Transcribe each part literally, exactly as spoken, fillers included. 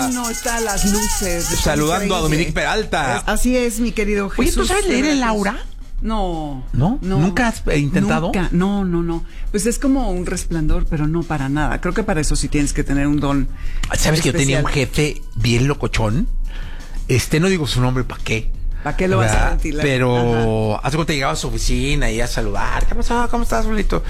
No está a las luces. Saludando a Dominique Peralta. Es, así es, mi querido Jesús. Oye, ¿tú sabes leer el aura? No, no. ¿No? ¿Nunca has intentado? Nunca, no, no, no. Pues es como un resplandor, pero no para nada. Creo que para eso sí tienes que tener un don. ¿Sabes especial. Que yo tenía un jefe bien locochón? Este, no digo su nombre, ¿para qué? ¿Para qué lo vas a ventilar? Pero hace cuando llegaba a su oficina y a saludar. ¿Qué pasó? ¿Cómo estás, solito?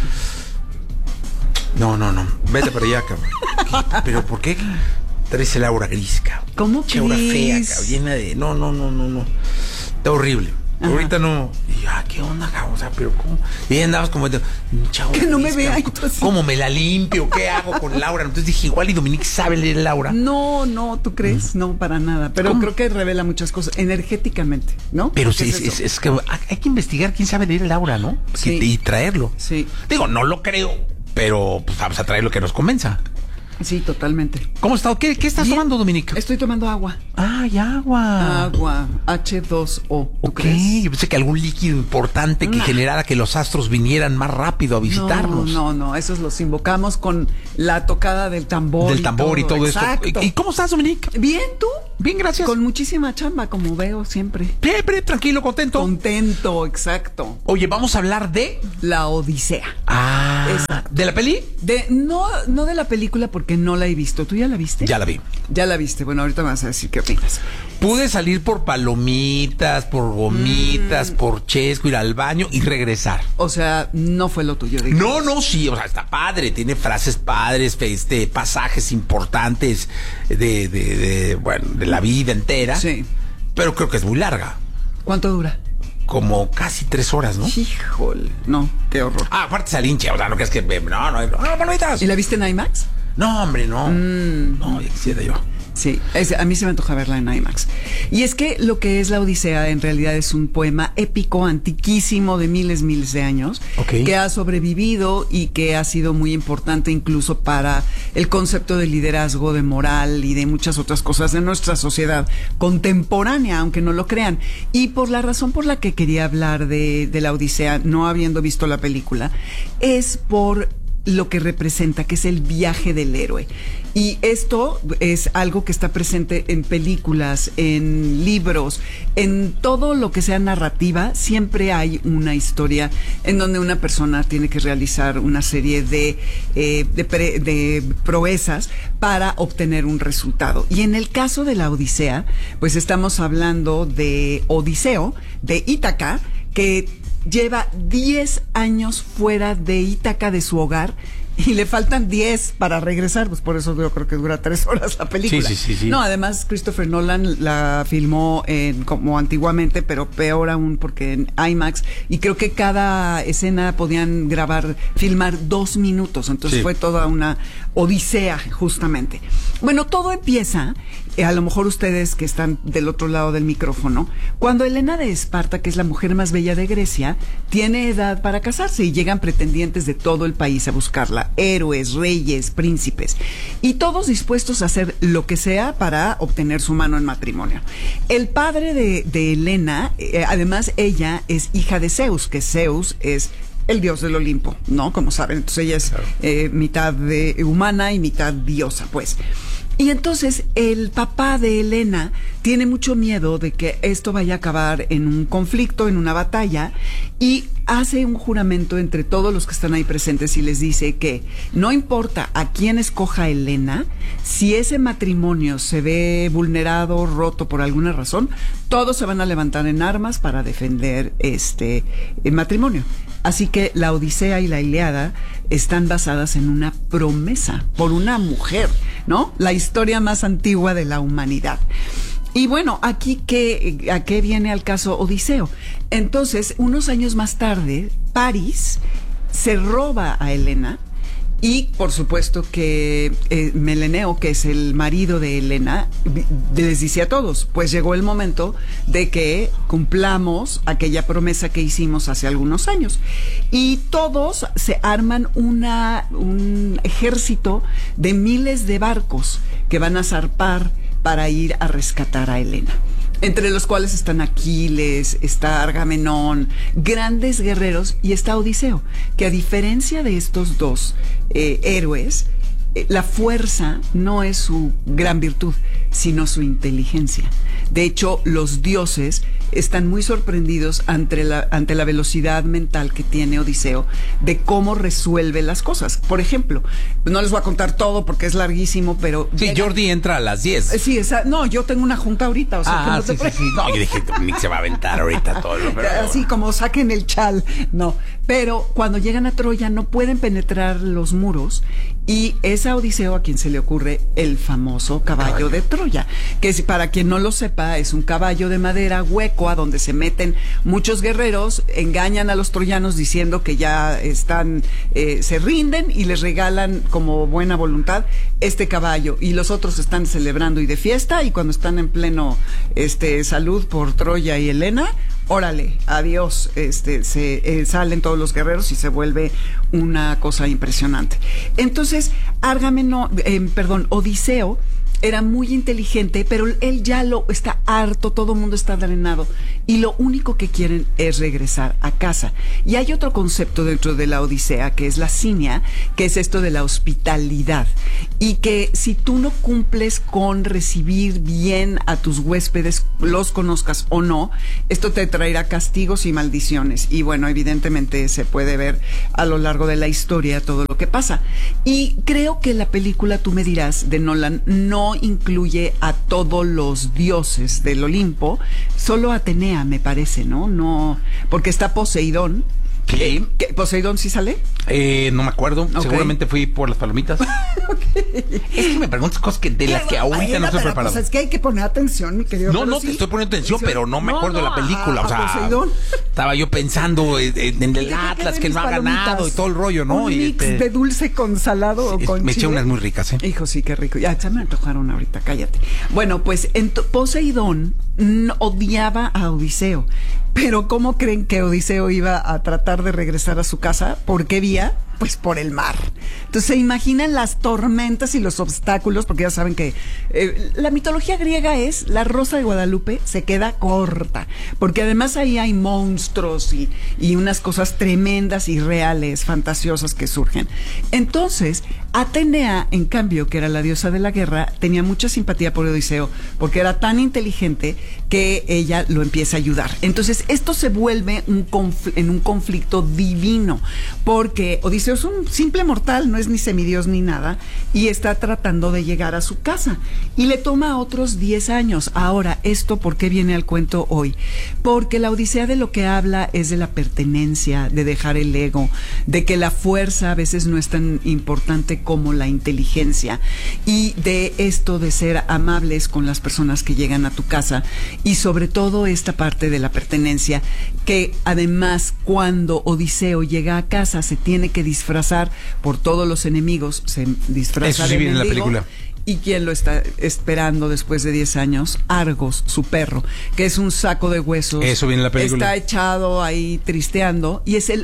No, no, no. Vete para allá, cabrón. ¿Pero por qué? Traes el aura gris, cabrón. ¿Cómo que aura fea, cabrón. Llena de... No, no, no, no, no. Está horrible. Ajá. Ahorita no. Y yo, ah, ¿qué onda, cabrón? O sea, pero ¿cómo? Y ahí andabas como... De, chavo, que no me vea. Entonces... ¿Cómo me la limpio? ¿Qué hago con Laura? Entonces dije, igual y Dominique sabe leer el aura. No, no, ¿tú crees? No, para nada. Pero ¿cómo? Creo que revela muchas cosas energéticamente, ¿no? Pero sí, es, es, es que hay que investigar quién sabe leer el aura, ¿no? Sí. Y, y traerlo. Sí. Digo, no lo creo, pero pues vamos a traer lo que nos convenza. Sí, totalmente. ¿Cómo estás? ¿Qué, qué estás Bien. tomando, Dominique? Estoy tomando agua. Ah, y agua. Agua, hache dos o. ¿Tú ok, crees? Yo pensé que algún líquido importante que nah. generara que los astros vinieran más rápido a visitarnos. No, no, no, esos los invocamos con la tocada del tambor. Del tambor y todo, y todo Exacto. esto. ¿Y cómo estás, Dominique? Bien, ¿tú? Bien, gracias. Con muchísima chamba, como veo siempre. Siempre, tranquilo, contento. Contento, exacto. Oye, vamos a hablar de... La Odisea. Ah. Exacto. ¿De la peli? De, no, no de la película porque no la he visto. ¿Tú ya la viste? Ya la vi. Ya la viste. Bueno, ahorita me vas a decir qué opinas. Pude salir por palomitas, por gomitas, mm. por chesco, ir al baño y regresar. O sea, no fue lo tuyo. Digamos. No, no, sí, o sea, está padre, tiene frases padres, este, pasajes importantes de, de, de, bueno, de la vida entera. Sí. Pero creo que es muy larga. ¿Cuánto dura? Como casi tres horas, ¿no? Híjole, no, qué horror. Ah, aparte es hincha, o sea, no crees que... No, no, no, palomitas. ¿Y la viste en IMAX? No, hombre, no. Mm. No, quisiera yo. Sí, es, a mí se me antoja verla en IMAX. Y es que lo que es la Odisea en realidad es un poema épico, antiquísimo, de miles, miles de años, okay. que ha sobrevivido y que ha sido muy importante incluso para el concepto de liderazgo, de moral y de muchas otras cosas de nuestra sociedad contemporánea, aunque no lo crean. Y por la razón por la que quería hablar de, de la Odisea, no habiendo visto la película, es por lo que representa, que es el viaje del héroe. Y esto es algo que está presente en películas, en libros, en todo lo que sea narrativa. Siempre hay una historia en donde una persona tiene que realizar una serie de, eh, de, pre, de proezas para obtener un resultado. Y en el caso de la Odisea, pues estamos hablando de Odiseo, de Ítaca, que lleva diez años fuera de Ítaca, de su hogar, y le faltan diez para regresar, pues por eso yo creo que dura tres horas la película. Sí, sí, sí, sí. No, además Christopher Nolan la filmó en, como antiguamente, pero peor aún porque en IMAX, y creo que cada escena podían grabar, filmar dos minutos, entonces sí. Fue toda una odisea, justamente. Bueno, todo empieza, eh, a lo mejor ustedes que están del otro lado del micrófono, cuando Helena de Esparta, que es la mujer más bella de Grecia, tiene edad para casarse y llegan pretendientes de todo el país a buscarla. Héroes, reyes, príncipes, y todos dispuestos a hacer lo que sea para obtener su mano en matrimonio. El padre de, de Helena, eh, además ella es hija de Zeus, que Zeus es el dios del Olimpo, ¿no? Como saben, entonces ella es claro. eh, mitad de, humana y mitad diosa, pues. Y entonces el papá de Helena tiene mucho miedo de que esto vaya a acabar en un conflicto, en una batalla, y hace un juramento entre todos los que están ahí presentes y les dice que no importa a quién escoja Helena, si ese matrimonio se ve vulnerado, roto por alguna razón, todos se van a levantar en armas para defender este el matrimonio. Así que la Odisea y la Ilíada están basadas en una promesa por una mujer, ¿no? La historia más antigua de la humanidad. Y bueno, aquí ¿qué, ¿a qué viene al caso Odiseo? Entonces, unos años más tarde, París se roba a Helena. Y por supuesto que eh, Meleneo, que es el marido de Helena, les dice a todos, pues llegó el momento de que cumplamos aquella promesa que hicimos hace algunos años. Y todos se arman una, un ejército de miles de barcos que van a zarpar para ir a rescatar a Helena. Entre los cuales están Aquiles, está Agamenón, grandes guerreros, y está Odiseo, que a diferencia de estos dos eh, héroes, eh, la fuerza no es su gran virtud, sino su inteligencia. De hecho, los dioses están muy sorprendidos ante la, ante la velocidad mental que tiene Odiseo de cómo resuelve las cosas. Por ejemplo, no les voy a contar todo porque es larguísimo, pero... Sí, llega... Jordi entra a las diez. Sí, esa... no, yo tengo una junta ahorita, o sea, ah, que no sí, te sí, sí. No, yo dije, Nick se va a aventar ahorita todo. Pero... Así como saquen el chal, no. Pero cuando llegan a Troya no pueden penetrar los muros y es a Odiseo a quien se le ocurre el famoso caballo, caballo. de Troya, que para quien no lo sepa es un caballo de madera hueco a donde se meten muchos guerreros, engañan a los troyanos diciendo que ya están, eh, se rinden y les regalan como buena voluntad este caballo y los otros están celebrando y de fiesta y cuando están en pleno este salud por Troya y Helena, órale, adiós, este, se eh, salen todos los guerreros y se vuelve una cosa impresionante. Entonces, Argameno, eh, perdón, Odiseo era muy inteligente, pero él ya lo está harto, todo el mundo está drenado y lo único que quieren es regresar a casa. Y hay otro concepto dentro de la Odisea que es la cinia, que es esto de la hospitalidad y que si tú no cumples con recibir bien a tus huéspedes, los conozcas o no, esto te traerá castigos y maldiciones. Y bueno, evidentemente se puede ver a lo largo de la historia todo lo que pasa. Y creo que la película, tú me dirás, de Nolan, no incluye a todos los dioses del Olimpo, solo Atenea me parece, ¿no? No, porque está Poseidón. ¿Qué? ¿Qué? ¿Poseidón sí sale? Eh, no me acuerdo, okay. Seguramente fui por las palomitas. Okay. Es que me preguntas cosas que de las que ahorita no estoy preparado. Pues es que hay que poner atención, mi querido. No, no, sí. Te estoy poniendo atención, pero no me no, acuerdo no, de la película. A, o sea, Poseidón. Estaba yo pensando en, en el Atlas que no ha ganado y todo el rollo, ¿no? Un y mix este... de dulce con salado o con Me chile. eché unas muy ricas, ¿eh? Hijo, sí, qué rico. Ya, ya me antojaron ahorita, cállate. Bueno, pues en Poseidón odiaba a Odiseo. Pero ¿cómo creen que Odiseo iba a tratar de regresar a su casa? ¿Por qué vía? Pues por el mar. Entonces se imaginan las tormentas y los obstáculos, porque ya saben que eh, la mitología griega es la Rosa de Guadalupe se queda corta, porque además ahí hay monstruos y, y unas cosas tremendas y reales, fantasiosas que surgen. Entonces, Atenea, en cambio, que era la diosa de la guerra, tenía mucha simpatía por Odiseo, porque era tan inteligente que ella lo empieza a ayudar. Entonces, esto se vuelve un confl- en un conflicto divino, porque Odiseo es un simple mortal, no es ni semidios ni nada, y está tratando de llegar a su casa. Y le toma otros diez años. Ahora, ¿esto por qué viene al cuento hoy? Porque la Odisea de lo que habla es de la pertenencia, de dejar el ego, de que la fuerza a veces no es tan importante como la inteligencia, y de esto de ser amables con las personas que llegan a tu casa, y sobre todo esta parte de la pertenencia, que además cuando Odiseo llega a casa se tiene que disfrazar por todos los enemigos, se disfraza Eso sí de viene en la mendigo. película. ¿Y quién lo está esperando después de diez años? Argos, su perro, que es un saco de huesos. Eso viene en la película. Está echado ahí tristeando y es el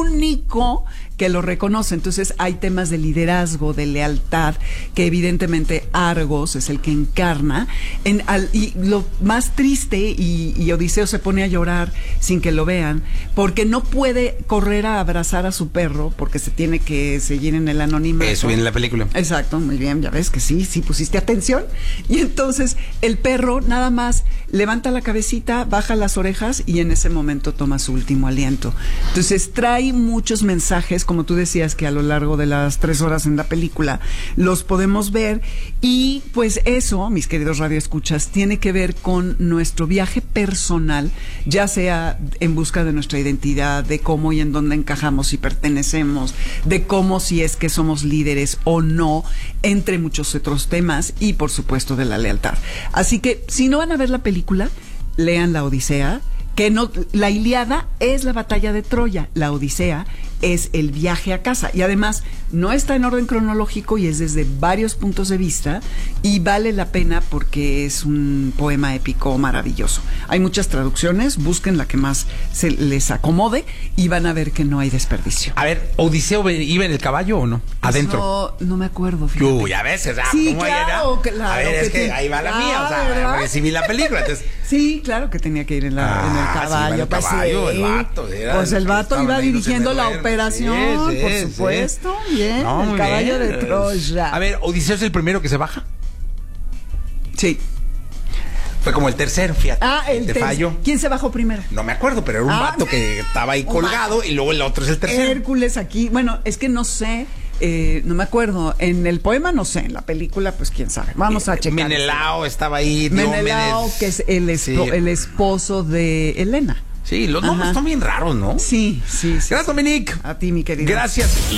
único que lo reconoce. Entonces hay temas de liderazgo, de lealtad, que evidentemente Argos es el que encarna. En, al, y lo más triste, y, y Odiseo se pone a llorar sin que lo vean, porque no puede correr a abrazar a su perro, porque se tiene que seguir en el anonimato. Eso viene en la película. Exacto, muy bien, ya ves que sí, sí pusiste atención. Y entonces el perro nada más levanta la cabecita, baja las orejas y en ese momento toma su último aliento. Entonces trae muchos mensajes, como tú decías, que a lo largo de las tres horas en la película los podemos ver, y pues eso, mis queridos radioescuchas, tiene que ver con nuestro viaje personal, ya sea en busca de nuestra identidad, de cómo y en dónde encajamos y pertenecemos, de cómo si es que somos líderes o no, entre muchos otros temas, y por supuesto de la lealtad. Así que si no van a ver la película, lean la Odisea, que no, la Ilíada es la batalla de Troya, la Odisea es el viaje a casa, y además no está en orden cronológico y es desde varios puntos de vista, y vale la pena porque es un poema épico maravilloso. Hay muchas traducciones, busquen la que más se les acomode y van a ver que no hay desperdicio. A ver, ¿Odiseo iba en el caballo o no? Adentro. No, no me acuerdo, fíjate. Uy, a veces, ah, sí, ¿cómo claro, era? claro. A ver, es que que ahí va la ah, mía, o sea, ¿verdad? recibí la película, entonces Sí, claro que tenía que ir en, la, Ah, en el sí, caballo. iba en el pues, caballo, sí. el vato, era pues el el que vato estaba iba ahí, no se dirigiendo me la duerme. operación, Sí, sí, por sí. supuesto. Bien, No, el muy caballo bien. de Troya. A ver, Odiseo es el primero que se baja. Sí. Fue como el tercero, fíjate. Ah, el te ter- fallo. ¿Quién se bajó primero? No me acuerdo, pero era un Ah, vato que estaba ahí un colgado y luego el otro es el tercero. Hércules aquí. Bueno, es que no sé, eh, no me acuerdo. En el poema no sé, en la película, pues quién sabe. Vamos a checar. Menelao estaba ahí. Menelao, Diomedes. que es el, espo- Sí. el esposo de Helena. Sí, los nombres Ajá. están bien raros, ¿no? Sí, sí, sí. Gracias, sí. Dominique. A ti, mi querido. Gracias.